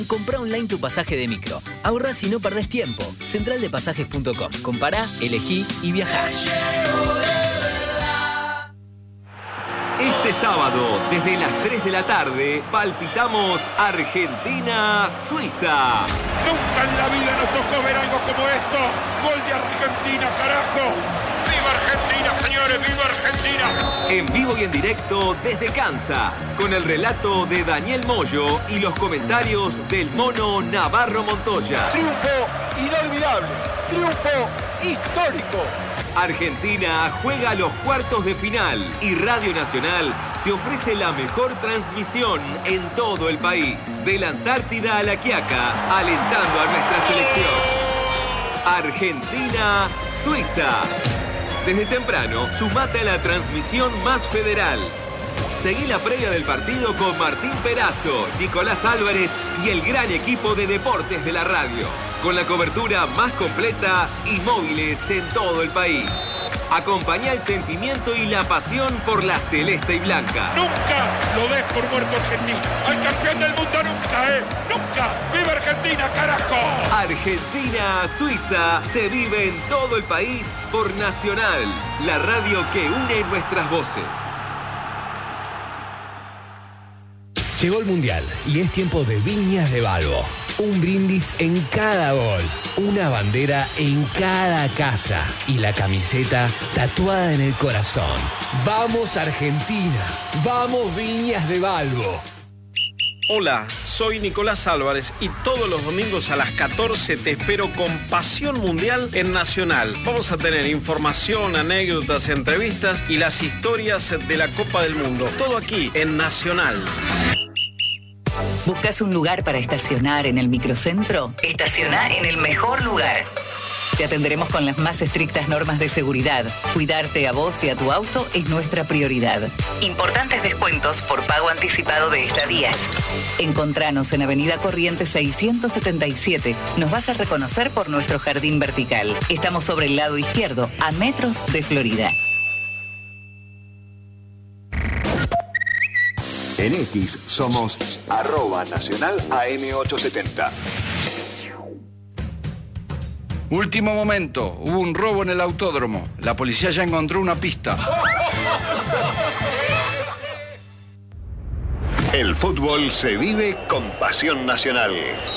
Comprá online tu pasaje de micro. Ahorrás y no perdés tiempo. Centraldepasajes.com. Compará, elegí y viajá. Este sábado, desde las 3 de la tarde, palpitamos Argentina-Suiza. Nunca en la vida nos tocó ver algo como esto. Gol de Argentina, carajo. ¡Viva Argentina, señores! ¡Viva Argentina! En vivo y en directo desde Kansas, con el relato de Daniel Moyo y los comentarios del mono Navarro Montoya. Triunfo inolvidable, triunfo histórico. Argentina juega a los cuartos de final y Radio Nacional te ofrece la mejor transmisión en todo el país. De la Antártida a La Quiaca, alentando a nuestra selección. Argentina-Suiza. Desde temprano, sumate a la transmisión más federal. Seguí la previa del partido con Martín Perazo, Nicolás Álvarez y el gran equipo de deportes de la radio. Con la cobertura más completa y móviles en todo el país. Acompañá el sentimiento y la pasión por la celeste y blanca. Nunca lo des por muerto Argentina. Al campeón del mundo nunca, Nunca. ¡Viva Argentina, carajo! Argentina-Suiza se vive en todo el país por Nacional, la radio que une nuestras voces. Llegó el Mundial y es tiempo de Viñas de Balbo. Un brindis en cada gol, una bandera en cada casa y la camiseta tatuada en el corazón. ¡Vamos Argentina! ¡Vamos Viñas de Balbo! Hola, soy Nicolás Álvarez y todos los domingos a las 14 te espero con Pasión Mundial en Nacional. Vamos a tener información, anécdotas, entrevistas y las historias de la Copa del Mundo. Todo aquí en Nacional. ¿Buscas un lugar para estacionar en el microcentro? Estaciona en el mejor lugar. Te atenderemos con las más estrictas normas de seguridad. Cuidarte a vos y a tu auto es nuestra prioridad. Importantes descuentos por pago anticipado de estadías. Encontranos en Avenida Corrientes 677. Nos vas a reconocer por nuestro jardín vertical. Estamos sobre el lado izquierdo, a metros de Florida. En X somos @Nacional AM870. Último momento, hubo un robo en el autódromo. La policía ya encontró una pista. El fútbol se vive con pasión nacional.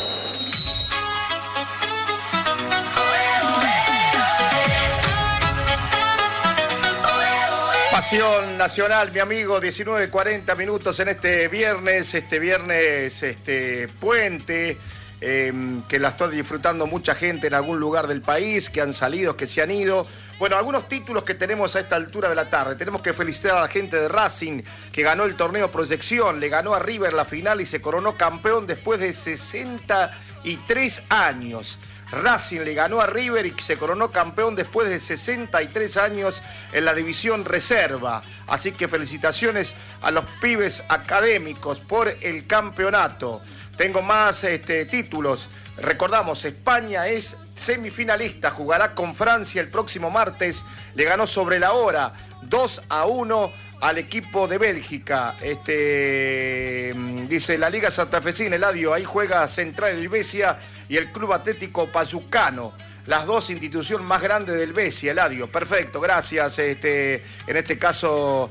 Pasión Nacional, mi amigo, 19:40 minutos en este viernes puente, que la está disfrutando mucha gente en algún lugar del país, que han salido, que se han ido. Bueno, algunos títulos que tenemos a esta altura de la tarde. Tenemos que felicitar a la gente de Racing, que ganó el torneo Proyección, le ganó a River la final y se coronó campeón después de 63 años. Racing le ganó a River y se coronó campeón después de 63 años en la división reserva. Así que felicitaciones a los pibes académicos por el campeonato. Tengo más títulos. Recordamos, España es semifinalista, jugará con Francia el próximo martes. Le ganó sobre la hora 2-1 al equipo de Bélgica. Dice la Liga Santafesina, Eladio, ahí juega Central Helvecia y el Club Atlético Pachucano, las dos instituciones más grandes del Besia, Eladio. Perfecto, gracias. En este caso,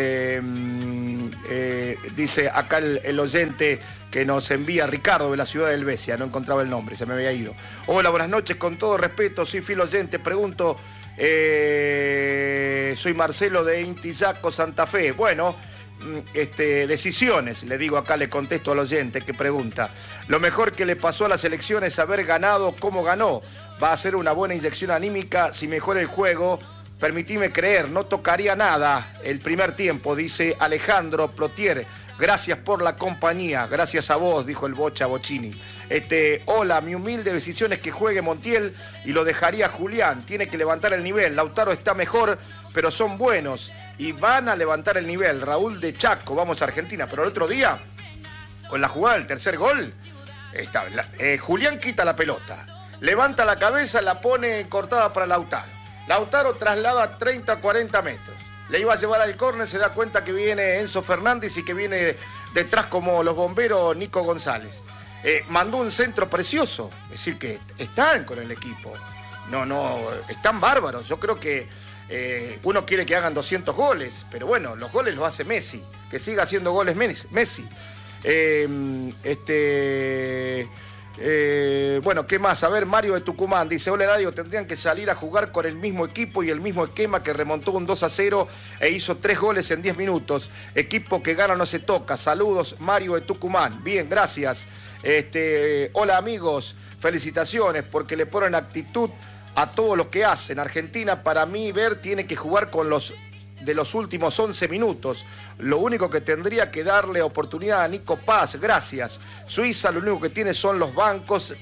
dice acá el oyente que nos envía Ricardo de la ciudad del Besia, no encontraba el nombre, se me había ido. Hola, buenas noches, con todo respeto, soy fiel oyente, pregunto, soy Marcelo de Intizaco, Santa Fe. Bueno, decisiones, le digo acá, le contesto al oyente que pregunta. Lo mejor que le pasó a la selección es haber ganado como ganó. Va a ser una buena inyección anímica si mejora el juego. Permitime creer, no tocaría nada el primer tiempo, dice Alejandro Plotier. Gracias por la compañía, gracias a vos, dijo el Bocha Bocini. Hola, mi humilde decisión es que juegue Montiel y lo dejaría Julián. Tiene que levantar el nivel. Lautaro está mejor, pero son buenos y van a levantar el nivel. Raúl de Chaco, vamos a Argentina. Pero el otro día, con la jugada del tercer gol, Julián quita la pelota, levanta la cabeza, la pone cortada para Lautaro. Lautaro traslada 30, 40 metros. Le iba a llevar al córner, se da cuenta que viene Enzo Fernández y que viene detrás como los bomberos Nico González. mandó un centro precioso. Es decir, que están con el equipo. No, están bárbaros. Yo creo que uno quiere que hagan 200 goles, pero bueno, los goles los hace Messi. Que siga haciendo goles Messi. Bueno, ¿qué más? A ver, Mario de Tucumán dice: hola Eladio, tendrían que salir a jugar con el mismo equipo y el mismo esquema que remontó un 2-0 e hizo 3 goles en 10 minutos. Equipo que gana no se toca. Saludos, Mario de Tucumán. Bien, gracias. Hola amigos, felicitaciones porque le ponen actitud a todo lo que hacen. Argentina, para mí, tiene que jugar con los de los últimos 11 minutos. Lo único que tendría que darle oportunidad a Nico Paz, gracias. Suiza lo único que tiene son los bancos.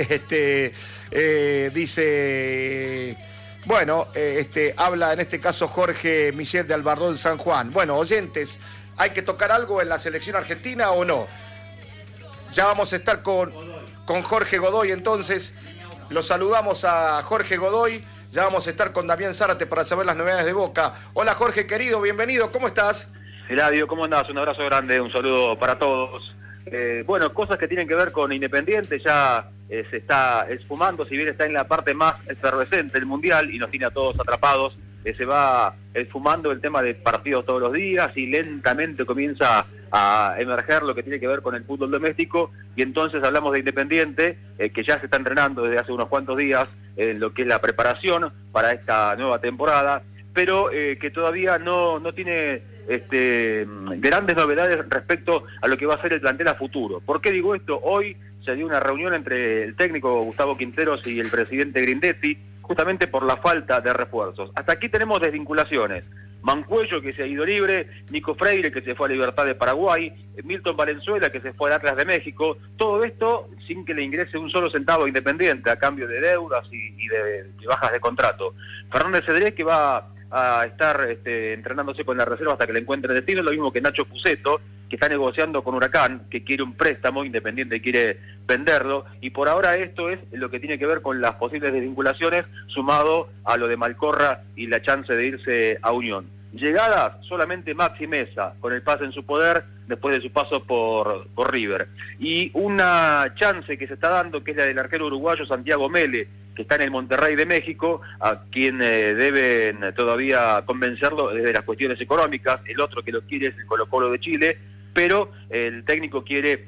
Dice, bueno, habla en este caso Jorge Michel de Albardón San Juan. Bueno, oyentes, ¿hay que tocar algo en la selección argentina o no? Ya vamos a estar con Jorge Godoy, entonces. Lo saludamos a Jorge Godoy. Ya vamos a estar con Damián Zárate para saber las novedades de Boca. Hola Jorge, querido, bienvenido, ¿cómo estás? Eladio, ¿cómo andás? Un abrazo grande, un saludo para todos. Bueno, cosas que tienen que ver con Independiente, ya se está esfumando, si bien está en la parte más efervescente del Mundial y nos tiene a todos atrapados, se va esfumando el tema de partidos todos los días y lentamente comienza a emerger lo que tiene que ver con el fútbol doméstico, y entonces hablamos de Independiente, que ya se está entrenando desde hace unos cuantos días en lo que es la preparación para esta nueva temporada, pero que todavía no tiene grandes novedades respecto a lo que va a ser el plantel a futuro. ¿Por qué digo esto? Hoy se dio una reunión entre el técnico Gustavo Quinteros y el presidente Grindetti, justamente por la falta de refuerzos. Hasta aquí tenemos desvinculaciones. Mancuello, que se ha ido libre, Nico Freire, que se fue a Libertad de Paraguay, Milton Valenzuela, que se fue al Atlas de México, todo esto sin que le ingrese un solo centavo Independiente a cambio de deudas y de bajas de contrato. Fernández Cedrés, que va a estar entrenándose con la reserva hasta que le encuentre destino, lo mismo que Nacho Puceto, que está negociando con Huracán, que quiere un préstamo, Independiente quiere venderlo, y por ahora esto es lo que tiene que ver con las posibles desvinculaciones, sumado a lo de Malcorra y la chance de irse a Unión. Llegadas, solamente Maxi Mesa, con el pase en su poder después de su paso por River. Y una chance que se está dando, que es la del arquero uruguayo Santiago Mele, que está en el Monterrey de México, a quien deben todavía convencerlo desde las cuestiones económicas. El otro que lo quiere es el Colo-Colo de Chile, pero el técnico quiere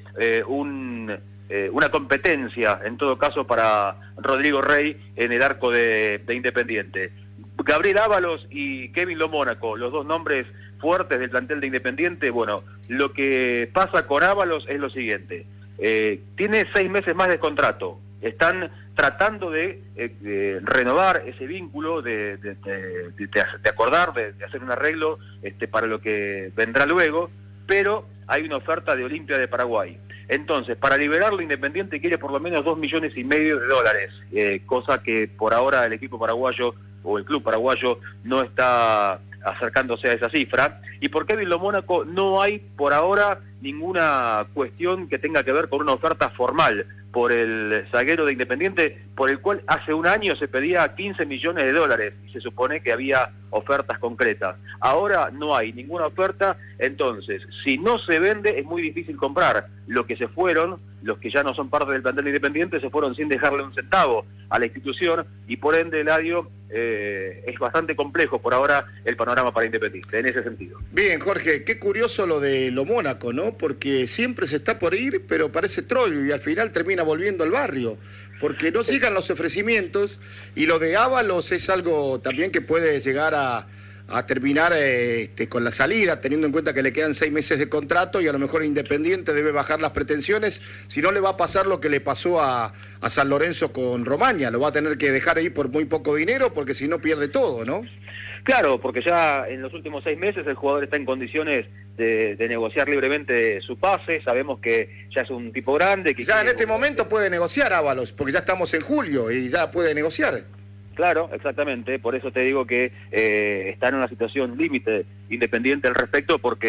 una competencia, en todo caso, para Rodrigo Rey en el arco de Independiente. Gabriel Ábalos y Kevin Lo Mónaco, los dos nombres fuertes del plantel de Independiente. Bueno, lo que pasa con Ábalos es lo siguiente: tiene 6 meses más de contrato, están tratando de renovar ese vínculo, de acordar, de hacer un arreglo para lo que vendrá luego, pero hay una oferta de Olimpia de Paraguay. Entonces, para liberarlo, Independiente quiere por lo menos $2,5 millones, cosa que por ahora el equipo paraguayo o el club paraguayo no está acercándose a esa cifra. Y por Kevin Lo Mónaco no hay por ahora ninguna cuestión que tenga que ver con una oferta formal por el zaguero de Independiente, por el cual hace un año se pedía $15 millones y se supone que había ofertas concretas. Ahora no hay ninguna oferta, entonces si no se vende es muy difícil comprar. Los que se fueron, los que ya no son parte del plantel Independiente, se fueron sin dejarle un centavo a la institución, y por ende, Eladio, es bastante complejo por ahora el panorama para Independiente, en ese sentido. Bien, Jorge, qué curioso lo de Lo Mónaco, ¿no? Porque siempre se está por ir, pero parece trollo y al final termina volviendo al barrio, porque no llegan los ofrecimientos, y lo de Ábalos es algo también que puede llegar a terminar con la salida, teniendo en cuenta que le quedan 6 meses de contrato y a lo mejor Independiente debe bajar las pretensiones, si no le va a pasar lo que le pasó a San Lorenzo con Romaña, lo va a tener que dejar ahí por muy poco dinero, porque si no pierde todo, ¿no? Claro, porque ya en los últimos 6 meses el jugador está en condiciones de negociar libremente su pase. Sabemos que ya es un tipo grande. Que ya en este momento puede negociar Ábalos, porque ya estamos en julio y ya puede negociar. Claro, exactamente, por eso te digo que está en una situación límite Independiente al respecto, porque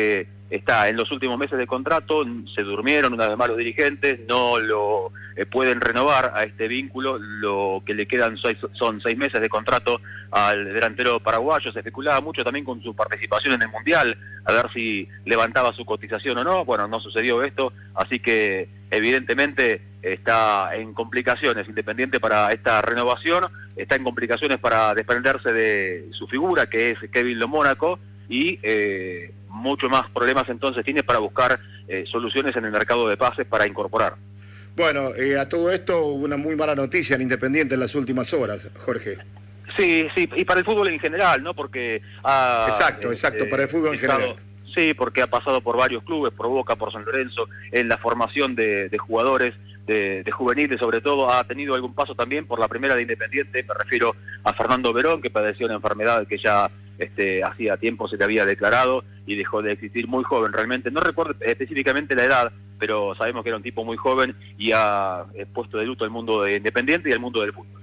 está en los últimos meses de contrato, se durmieron una vez más los dirigentes, no lo pueden renovar a este vínculo, lo que le quedan son 6 meses de contrato al delantero paraguayo. Se especulaba mucho también con su participación en el Mundial, a ver si levantaba su cotización o no. Bueno, no sucedió esto, así que evidentemente está en complicaciones Independiente para esta renovación, está en complicaciones para desprenderse de su figura, que es Kevin Lo Mónaco, y mucho más problemas entonces tiene para buscar soluciones en el mercado de pases para incorporar. Bueno, a todo esto hubo una muy mala noticia en Independiente en las últimas horas, Jorge. Sí, y para el fútbol en general, ¿no? Porque Exacto, para el fútbol en general. Sí, porque ha pasado por varios clubes, por Boca, por San Lorenzo, en la formación de jugadores, de juveniles sobre todo, ha tenido algún paso también por la primera de Independiente. Me refiero a Fernando Verón, que padeció una enfermedad que ya hacía tiempo se le había declarado y dejó de existir muy joven. Realmente no recuerdo específicamente la edad, pero sabemos que era un tipo muy joven y ha puesto de luto el mundo de Independiente y el mundo del fútbol.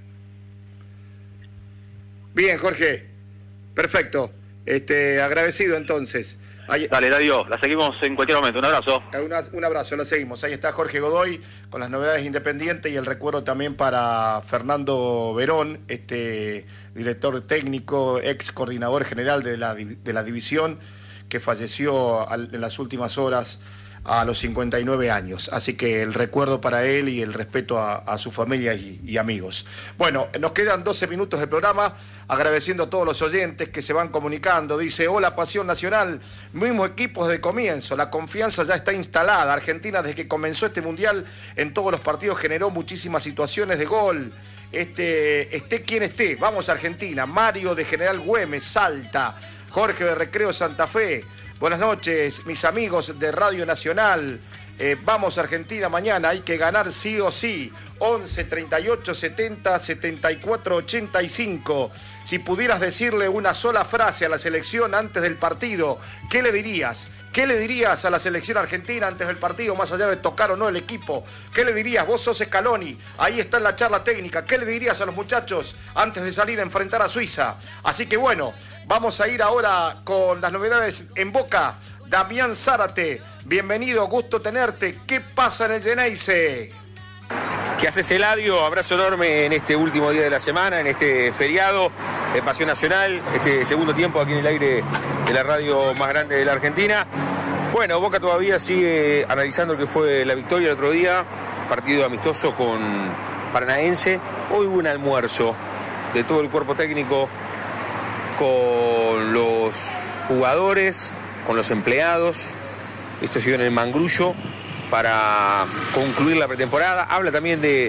Bien, Jorge, perfecto. Agradecido entonces. Dale, Darío, la seguimos en cualquier momento. Un abrazo. Un abrazo, la seguimos. Ahí está Jorge Godoy con las novedades Independientes y el recuerdo también para Fernando Verón, director técnico, ex coordinador general de la división, que falleció en las últimas horas a los 59 años. Así que el recuerdo para él y el respeto a su familia y amigos. Bueno, nos quedan 12 minutos de programa, agradeciendo a todos los oyentes que se van comunicando. Dice: hola, Pasión Nacional, mismo equipo desde comienzo, la confianza ya está instalada. Argentina, desde que comenzó este Mundial, en todos los partidos generó muchísimas situaciones de gol. Esté quien esté, vamos Argentina. Mario de General Güemes, Salta. Jorge de Recreo Santa Fe. Buenas noches, mis amigos de Radio Nacional. Vamos Argentina mañana, hay que ganar sí o sí. 11 38 70 74 85. Si pudieras decirle una sola frase a la selección antes del partido, ¿qué le dirías? ¿Qué le dirías a la selección argentina antes del partido, más allá de tocar o no el equipo? ¿Qué le dirías? Vos sos Scaloni, ahí está en la charla técnica. ¿Qué le dirías a los muchachos antes de salir a enfrentar a Suiza? Así que bueno, vamos a ir ahora con las novedades en Boca. Damián Zárate, bienvenido, gusto tenerte. ¿Qué pasa en el Geneise? ¿Qué haces, Eladio? Abrazo enorme en este último día de la semana, en este feriado de Pasión Nacional, este segundo tiempo aquí en el aire de la radio más grande de la Argentina. Bueno, Boca todavía sigue analizando lo que fue la victoria el otro día, partido amistoso con Paranaense. Hoy hubo un almuerzo de todo el cuerpo técnico con los jugadores, con los empleados. Esto se dio en el Mangrullo para concluir la pretemporada. Habla también de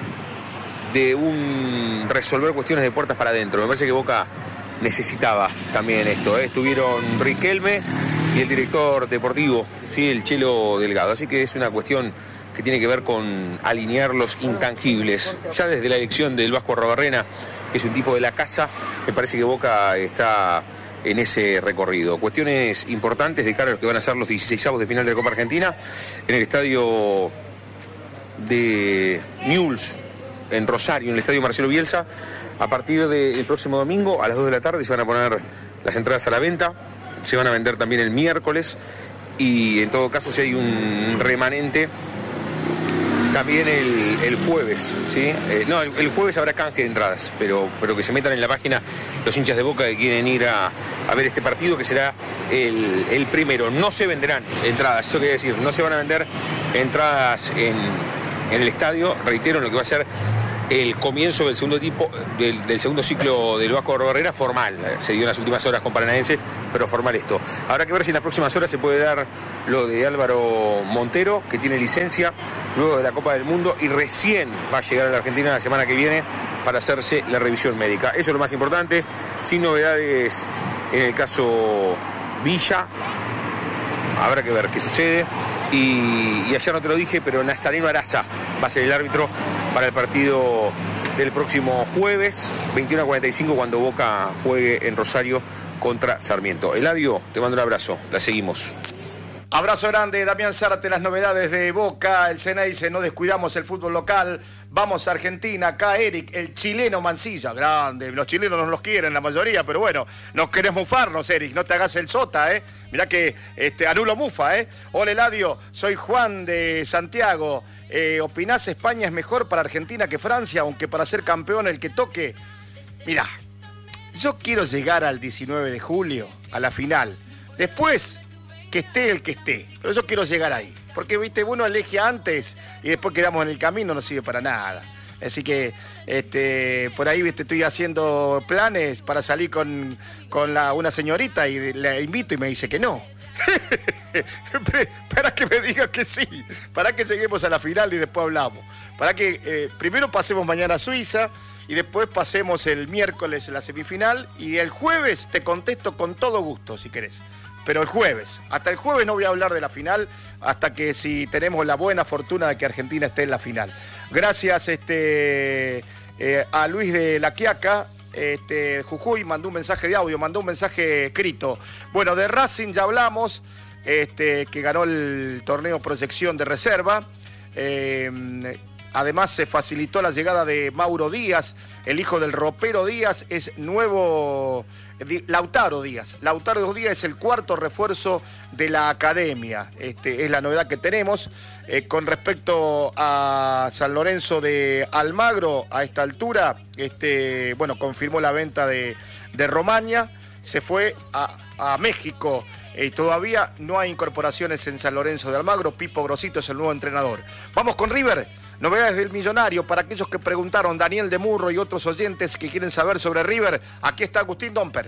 resolver cuestiones de puertas para adentro. Me parece que Boca necesitaba también esto. Estuvieron Riquelme y el director deportivo, ¿sí? El Chelo Delgado. Así que es una cuestión que tiene que ver con alinear los intangibles. Ya desde la elección del Vasco Arrobarrena, que es un tipo de la casa, me parece que Boca está en ese recorrido. Cuestiones importantes de cara a lo que van a ser los 16avos de final de la Copa Argentina en el estadio de Newell's, en Rosario, en el estadio Marcelo Bielsa. A partir del próximo domingo a las 2 de la tarde se van a poner las entradas a la venta, se van a vender también el miércoles y en todo caso si hay un remanente también el jueves, ¿sí? El jueves habrá canje de entradas, pero que se metan en la página los hinchas de Boca que quieren ir a ver este partido, que será el primero. No se venderán entradas, eso quiere decir, no se van a vender entradas en el estadio, reitero, en lo que va a ser el comienzo del segundo ciclo del Vasco Arrobarrena formal. Se dio en las últimas horas con Paranaense, pero formal esto. Habrá que ver si en las próximas horas se puede dar lo de Álvaro Montero, que tiene licencia luego de la Copa del Mundo y recién va a llegar a la Argentina la semana que viene para hacerse la revisión médica. Eso es lo más importante, sin novedades en el caso Villa. Habrá que ver qué sucede. Y ayer no te lo dije, pero Nazareno Araza va a ser el árbitro para el partido del próximo jueves, 21:45, cuando Boca juegue en Rosario contra Sarmiento. Eladio, te mando un abrazo, la seguimos. Abrazo grande, Damián Zárate, las novedades de Boca. El Sena dice, no descuidamos el fútbol local. Vamos a Argentina, acá Eric, el chileno Mancilla. Grande, los chilenos no los quieren la mayoría, pero bueno, nos queremos mufarnos, Eric. No te hagas el sota, ¿eh? Mirá que anulo mufa, ¿eh? Hola, Eladio, soy Juan de Santiago. ¿Opinás España es mejor para Argentina que Francia, aunque para ser campeón el que toque? Mirá, yo quiero llegar al 19 de julio, a la final. Después, que esté el que esté. Pero yo quiero llegar ahí. Porque, viste, uno elige antes y después quedamos en el camino, no sirve para nada. Así que, por ahí, viste, estoy haciendo planes para salir con una señorita y la invito y me dice que no. Para que me diga que sí. Para que lleguemos a la final y después hablamos. Para que primero pasemos mañana a Suiza y después pasemos el miércoles la semifinal y el jueves te contesto con todo gusto, si querés. Pero el jueves, hasta el jueves no voy a hablar de la final, hasta que si tenemos la buena fortuna de que Argentina esté en la final. Gracias a Luis de La Quiaca, Jujuy, mandó un mensaje de audio, mandó un mensaje escrito. Bueno, de Racing ya hablamos, que ganó el torneo Proyección de Reserva. Además se facilitó la llegada de Mauro Díaz, el hijo del ropero Díaz, es nuevo... Lautaro Díaz. Lautaro Díaz es el cuarto refuerzo de la academia. Es la novedad que tenemos. Con respecto a San Lorenzo de Almagro, a esta altura, confirmó la venta de Romaña. Se fue a México. Todavía no hay incorporaciones en San Lorenzo de Almagro. Pipo Grosito es el nuevo entrenador. Vamos con River. Novedades del Millonario, para aquellos que preguntaron, Daniel de Murro y otros oyentes que quieren saber sobre River, aquí está Agustín Domper.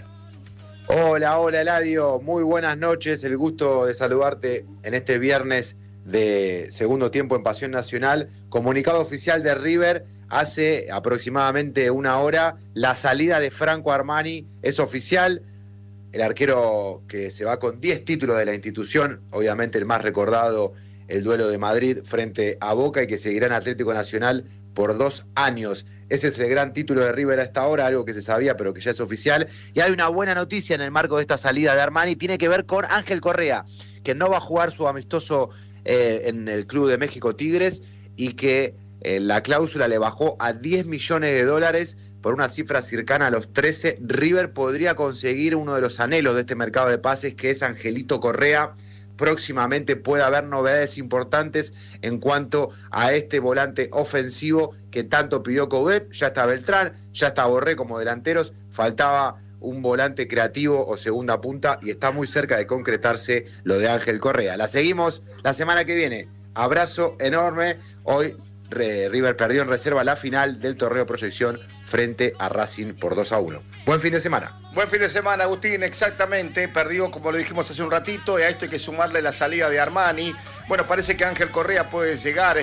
Hola Eladio, muy buenas noches, el gusto de saludarte en este viernes de segundo tiempo en Pasión Nacional. Comunicado oficial de River, hace aproximadamente una hora, la salida de Franco Armani es oficial. El arquero que se va con 10 títulos de la institución, obviamente el más recordado, el duelo de Madrid frente a Boca, y que seguirá en Atlético Nacional por 2 años. Ese es el gran título de River hasta ahora, algo que se sabía pero que ya es oficial. Y hay una buena noticia en el marco de esta salida de Armani, tiene que ver con Ángel Correa, que no va a jugar su amistoso en el Club de México Tigres, y que la cláusula le bajó a $10 millones por una cifra cercana a los 13. River podría conseguir uno de los anhelos de este mercado de pases, que es Angelito Correa. Próximamente puede haber novedades importantes en cuanto a este volante ofensivo que tanto pidió Coudet. Ya está Beltrán, ya está Borré como delanteros, faltaba un volante creativo o segunda punta y está muy cerca de concretarse lo de Ángel Correa. La seguimos la semana que viene. Abrazo enorme. Hoy River perdió en reserva la final del torneo Proyección frente a Racing por 2-1. Buen fin de semana. Buen fin de semana, Agustín, exactamente. Perdió, como lo dijimos hace un ratito, y a esto hay que sumarle la salida de Armani. Bueno, parece que Ángel Correa puede llegar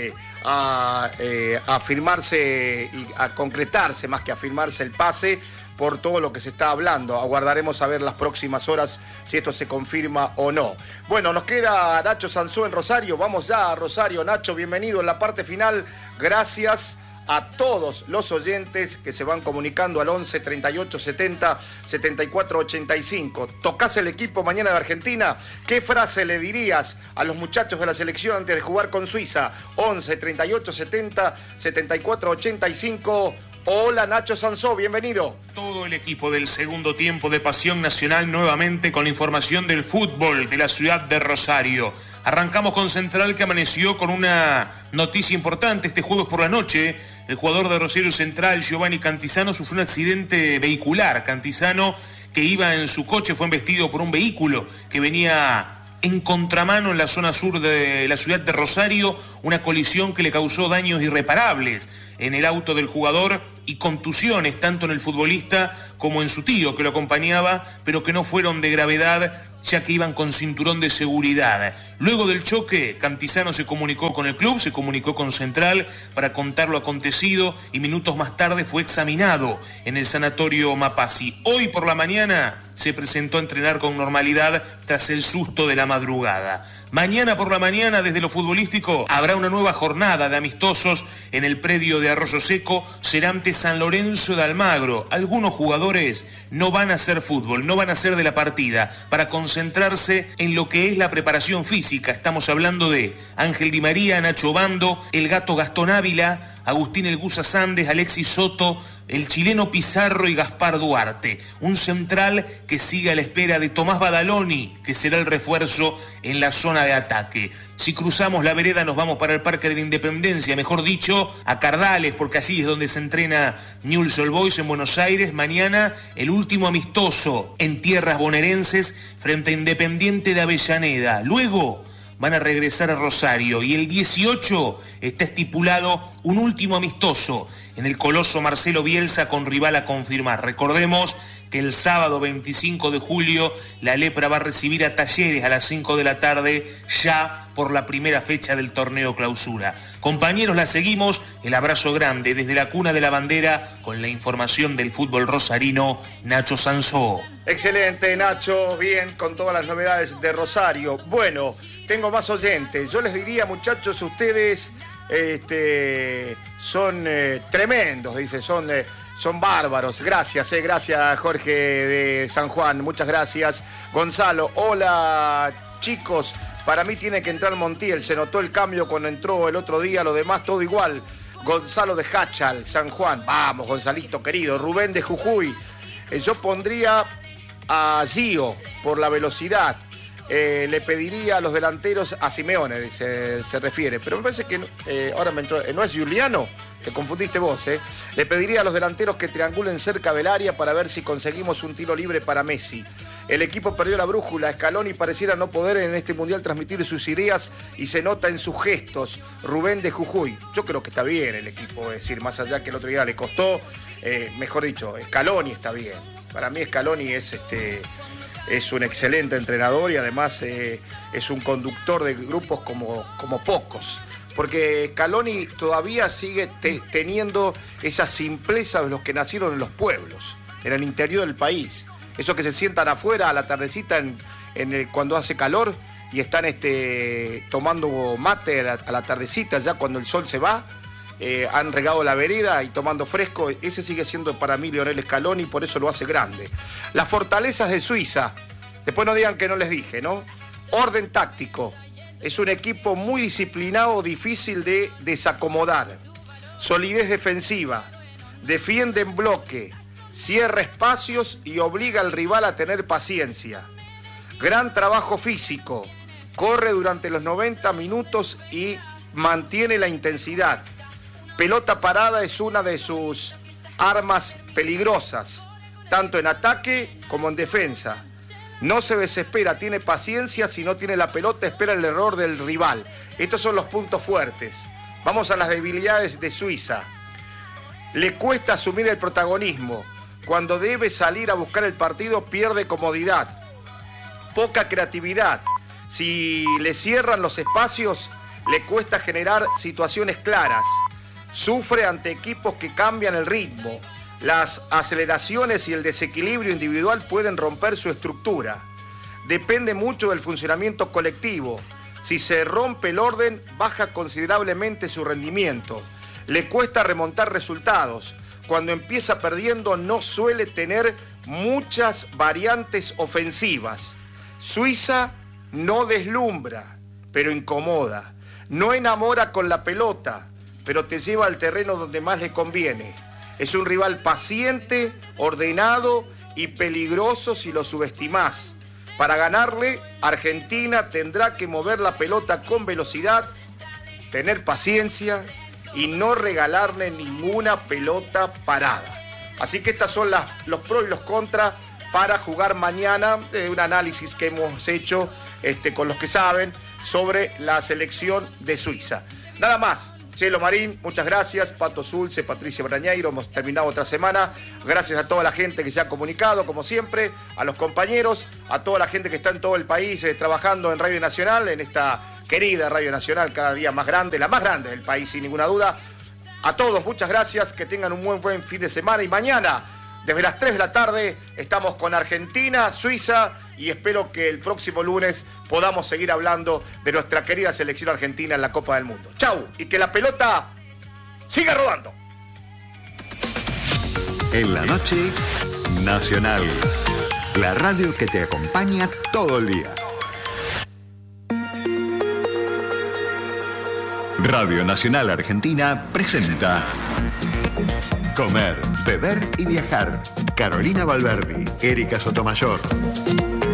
a firmarse y a concretarse, más que a firmarse el pase, por todo lo que se está hablando. Aguardaremos a ver las próximas horas si esto se confirma o no. Bueno, nos queda Nacho Sansó en Rosario. Vamos ya a Rosario. Nacho, bienvenido en la parte final. Gracias a todos los oyentes que se van comunicando al 11 38 70 74 85. ¿Tocás el equipo mañana de Argentina? ¿Qué frase le dirías a los muchachos de la selección antes de jugar con Suiza? 11 38 70 74 85. Hola Nacho Sansó, bienvenido. Todo el equipo del segundo tiempo de Pasión Nacional nuevamente con la información del fútbol de la ciudad de Rosario. Arrancamos con Central, que amaneció con una noticia importante este jueves por la noche. El jugador de Rosario Central, Giovanni Cantizano, sufrió un accidente vehicular. Cantizano, que iba en su coche, fue embestido por un vehículo que venía en contramano en la zona sur de la ciudad de Rosario, una colisión que le causó daños irreparables en el auto del jugador y contusiones tanto en el futbolista como en su tío que lo acompañaba, pero que no fueron de gravedad, ya que iban con cinturón de seguridad. Luego del choque, Cantizano se comunicó con el club, se comunicó con Central para contar lo acontecido y minutos más tarde fue examinado en el sanatorio Mapasi. Hoy por la mañana se presentó a entrenar con normalidad tras el susto de la madrugada. Mañana por la mañana, desde lo futbolístico, habrá una nueva jornada de amistosos en el predio de Arroyo Seco. Será ante San Lorenzo de Almagro. Algunos jugadores no van a hacer fútbol, no van a hacer de la partida, para concentrarse en lo que es la preparación física. Estamos hablando de Ángel Di María, Nacho Bando, el Gato Gastón Ávila, Agustín El Gusa Sandes, Alexis Soto, el chileno Pizarro y Gaspar Duarte. Un central que sigue a la espera de Tomás Badaloni, que será el refuerzo en la zona de ataque. Si cruzamos la vereda nos vamos para el Parque de la Independencia, mejor dicho, a Cardales, porque allí es donde se entrena Newell's Old Boys en Buenos Aires. Mañana el último amistoso en tierras bonaerenses frente a Independiente de Avellaneda. Luego van a regresar a Rosario y el 18 está estipulado un último amistoso en el Coloso Marcelo Bielsa con rival a confirmar. Recordemos que el sábado 25 de julio la Lepra va a recibir a Talleres a las 5 de la tarde, ya por la primera fecha del torneo clausura. Compañeros, la seguimos. El abrazo grande desde la cuna de la bandera con la información del fútbol rosarino, Nacho Sansó. Excelente, Nacho, bien, con todas las novedades de Rosario. Bueno, tengo más oyentes. Yo les diría, muchachos, ustedes son tremendos, dice, son bárbaros. Gracias, gracias Jorge de San Juan, muchas gracias. Gonzalo, hola chicos, para mí tiene que entrar Montiel, se notó el cambio cuando entró el otro día, lo demás todo igual. Gonzalo de Hachal, San Juan, vamos Gonzalito querido. Rubén de Jujuy, yo pondría a Gio por la velocidad. Le pediría a los delanteros, a Simeone se refiere, pero me parece que ahora me entró, no es Giuliano, te confundiste vos, Le pediría a los delanteros que triangulen cerca del área para ver si conseguimos un tiro libre para Messi. El equipo perdió la brújula, Scaloni pareciera no poder en este mundial transmitir sus ideas y se nota en sus gestos. Rubén de Jujuy, yo creo que está bien el equipo, es decir, más allá que el otro día le costó, mejor dicho, Scaloni está bien. Para mí Scaloni es un excelente entrenador y además es un conductor de grupos como pocos. Porque Scaloni todavía sigue teniendo esa simpleza de los que nacieron en los pueblos, en el interior del país. Esos que se sientan afuera a la tardecita cuando hace calor y están tomando mate a la tardecita, ya cuando el sol se va, han regado la vereda y tomando fresco. Ese sigue siendo para mí Lionel Scaloni, por eso lo hace grande. Las fortalezas de Suiza, después no digan que no les dije, ¿no? Orden táctico, es un equipo muy disciplinado, difícil de desacomodar. Solidez defensiva, defiende en bloque, cierra espacios y obliga al rival a tener paciencia. Gran trabajo físico, corre durante los 90 minutos y mantiene la intensidad. Pelota parada es una de sus armas peligrosas, tanto en ataque como en defensa. No se desespera, tiene paciencia, si no tiene la pelota espera el error del rival. Estos son los puntos fuertes. Vamos a las debilidades de Suiza. Le cuesta asumir el protagonismo. Cuando debe salir a buscar el partido pierde comodidad. Poca creatividad. Si le cierran los espacios, le cuesta generar situaciones claras. Sufre ante equipos que cambian el ritmo. Las aceleraciones y el desequilibrio individual pueden romper su estructura. Depende mucho del funcionamiento colectivo. Si se rompe el orden, baja considerablemente su rendimiento. Le cuesta remontar resultados. Cuando empieza perdiendo, no suele tener muchas variantes ofensivas. Suiza no deslumbra, pero incomoda. No enamora con la pelota, pero te lleva al terreno donde más le conviene. Es un rival paciente, ordenado y peligroso si lo subestimás. Para ganarle, Argentina tendrá que mover la pelota con velocidad, tener paciencia y no regalarle ninguna pelota parada. Así que estas son los pros y los contras para jugar mañana. Un análisis que hemos hecho con los que saben sobre la selección de Suiza. Nada más. Chelo Marín, muchas gracias. Pato Zulce, Patricia Brañeiro, hemos terminado otra semana. Gracias a toda la gente que se ha comunicado, como siempre, a los compañeros, a toda la gente que está en todo el país trabajando en Radio Nacional, en esta querida Radio Nacional, cada día más grande, la más grande del país, sin ninguna duda. A todos, muchas gracias, que tengan un buen fin de semana y mañana Desde las 3 de la tarde estamos con Argentina, Suiza y espero que el próximo lunes podamos seguir hablando de nuestra querida selección argentina en la Copa del Mundo. ¡Chau! Y que la pelota siga rodando. En la noche, Nacional. La radio que te acompaña todo el día. Radio Nacional Argentina presenta Comer, Beber y Viajar. Carolina Valverdi, Erika Sotomayor.